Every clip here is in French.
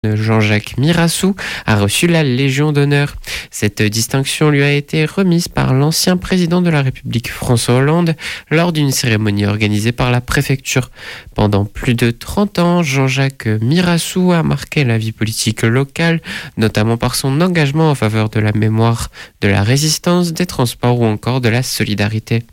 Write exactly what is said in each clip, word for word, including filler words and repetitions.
Jean-Jacques Mirassou a reçu la Légion d'honneur. Cette distinction lui a été remise par l'ancien président de la République François Hollande lors d'une cérémonie organisée par la préfecture. Pendant plus de trente ans, Jean-Jacques Mirassou a marqué la vie politique locale, notamment par son engagement en faveur de la mémoire, de la résistance, des transports ou encore de la solidarité.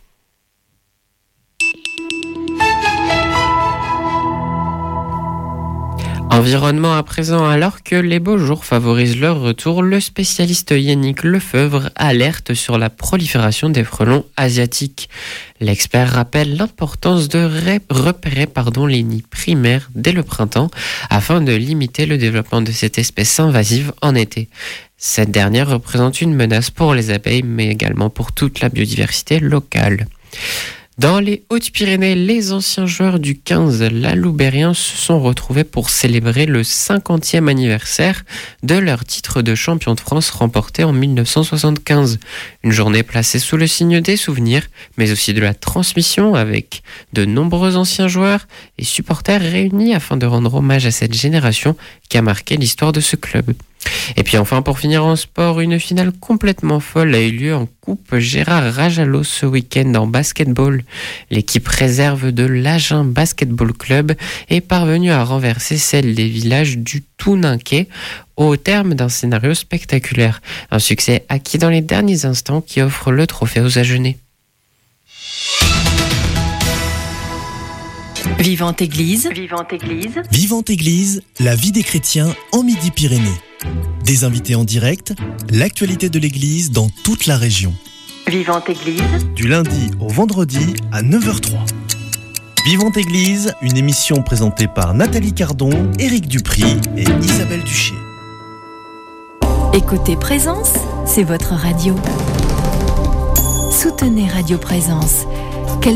Environnement à présent, alors que les beaux jours favorisent leur retour, le spécialiste Yannick Lefebvre alerte sur la prolifération des frelons asiatiques. L'expert rappelle l'importance de ré- repérer pardon, les nids primaires dès le printemps afin de limiter le développement de cette espèce invasive en été. Cette dernière représente une menace pour les abeilles, mais également pour toute la biodiversité locale. Dans les Hautes-Pyrénées, les anciens joueurs du quinze Laloubérien se sont retrouvés pour célébrer le cinquantième anniversaire de leur titre de champion de France remporté en dix-neuf cent soixante-quinze. Une journée placée sous le signe des souvenirs, mais aussi de la transmission avec de nombreux anciens joueurs et supporters réunis afin de rendre hommage à cette génération qui a marqué l'histoire de ce club. Et puis enfin, pour finir en sport, une finale complètement folle a eu lieu en Coupe Gérard Rajalo ce week-end en basketball. L'équipe réserve de l'Agen Basketball Club est parvenue à renverser celle des villages du Touninquet au terme d'un scénario spectaculaire. Un succès acquis dans les derniers instants qui offre le trophée aux Agenais. Vivante Église. Vivante Église. Vivante Église, la vie des chrétiens en Midi-Pyrénées. Des invités en direct, l'actualité de l'Église dans toute la région. Vivante Église. Du lundi au vendredi à neuf heures zéro trois. Vivante Église, une émission présentée par Nathalie Cardon, Éric Dupry et Isabelle Duché. Écoutez Présence, c'est votre radio. Soutenez Radio Présence.